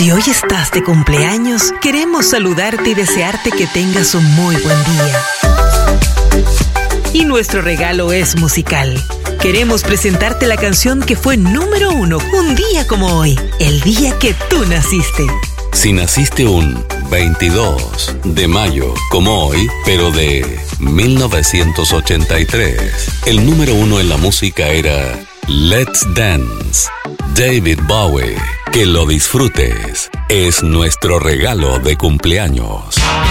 Si hoy estás de cumpleaños, queremos saludarte y desearte que tengas un muy buen día. Y nuestro regalo es musical. Queremos presentarte la canción que fue número 1 un día como hoy, el día que tú naciste. Si naciste un 22 de mayo, como hoy, pero de 1983, el número 1 en la música era Let's Dance, David Bowie. Que lo disfrutes. Es nuestro regalo de cumpleaños.